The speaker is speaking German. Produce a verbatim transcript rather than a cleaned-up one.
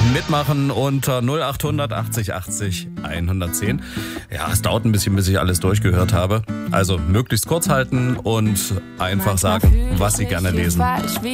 mitmachen unter null acht hundert achtzig achtzig hundertzehn. Ja, es dauert ein bisschen, bis ich alles durchgehört habe. Also möglichst kurz halten und einfach sagen, was Sie gerne lesen.